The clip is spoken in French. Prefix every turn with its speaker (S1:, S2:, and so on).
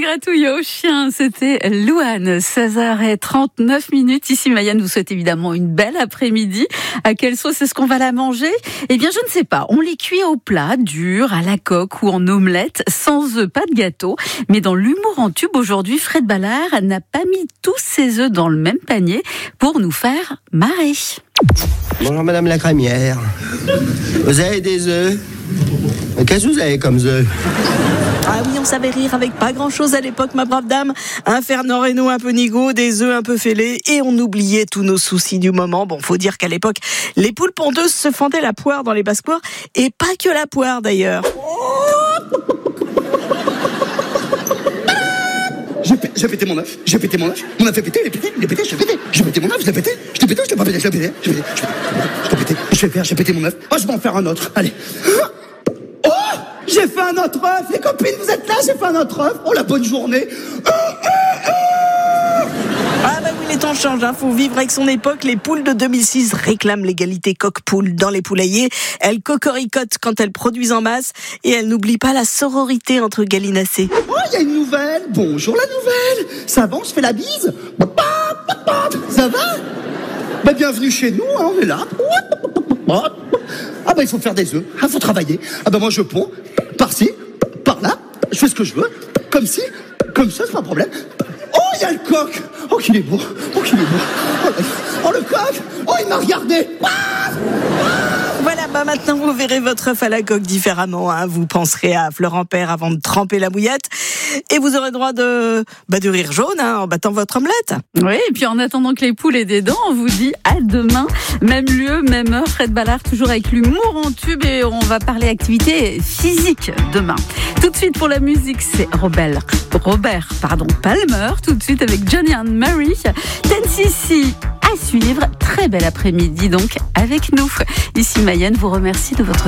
S1: gratouille aux chiens, c'était Louane, 16h39. Ici Mayenne vous souhaite évidemment une belle après-midi. À quelle sauce est-ce qu'on va la manger ? Eh bien je ne sais pas, on les cuit au plat, dur, à la coque ou en omelette, sans œufs, pas de gâteau. Mais dans l'humour en tube aujourd'hui, Fred Ballard n'a pas mis tous ses œufs dans le même panier pour nous faire marrer.
S2: Bonjour Madame la Crémière. Vous avez des œufs ? Qu'est-ce que vous avez comme œufs ?
S3: Ah oui, on savait rire avec pas grand-chose à l'époque, ma brave dame. Un Fernand Reynaud un peu nigaud, des œufs un peu fêlés, et on oubliait tous nos soucis du moment. Bon, faut dire qu'à l'époque, les poules pondeuses se fendaient la poire dans les basses-cours, et pas que la poire d'ailleurs.
S4: J'ai pété mon œuf, mon œuf est pété, il est pété, j'ai pété mon œuf, je l'ai pété, je l'ai pas pété, j'ai pété mon œuf, oh je vais en faire un autre, allez. Oh, j'ai fait un autre œuf, les copines vous êtes là, j'ai fait un autre œuf, oh la bonne journée.
S3: Ah bah oui, les temps changent, faut vivre avec son époque. Les poules de 2006 réclament l'égalité coq-poule dans les poulaillers. Elles cocoricotent quand elles produisent en masse et elles n'oublient pas la sororité entre gallinacés.
S4: Oh, il y a une nouvelle, bonjour la nouvelle, ça va, on se fait la bise, ça va? Bah bienvenue chez nous, on est là. Ah bah il faut faire des œufs, faut travailler. Ah bah moi je ponds, par-ci, par-là, je fais ce que je veux, comme ci, comme ça, c'est pas un problème. Oh, il y a le coq. Oh, qu'il est beau. Oh, le coq. Oh, il m'a regardé.
S3: Voilà, bah maintenant vous verrez votre œuf à la coque différemment. Vous penserez à Florent Père avant de tremper la bouillette. Et vous aurez droit de rire jaune en battant votre omelette.
S1: Oui, et puis en attendant que les poules aient des dents, on vous dit à demain. Même lieu, même heure. Fred Ballard, toujours avec l'humour en tube. Et on va parler activité physique demain. Tout de suite pour la musique, c'est Robert Palmer. Tout de suite avec Johnny and Mary. Tennessee à suivre. Très bel après-midi donc avec nous. Ici Mayenne vous remercie de votre